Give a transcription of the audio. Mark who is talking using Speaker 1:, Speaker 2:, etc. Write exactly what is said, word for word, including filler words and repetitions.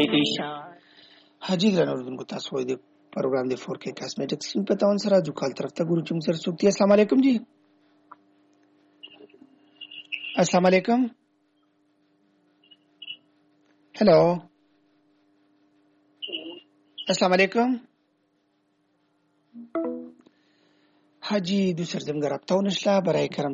Speaker 1: حاجی ګران اوردونکو تاسو وایي د پروګرام د فور کې کاسمیټکس په تاون سره د کال طرف ته ګورو چې موږ سره څوک دي. السلام علیکم جی. السلام علیکم. هلو السلام علیکم. حاجی دوسر زمگه رابطه و نشلا برای کرم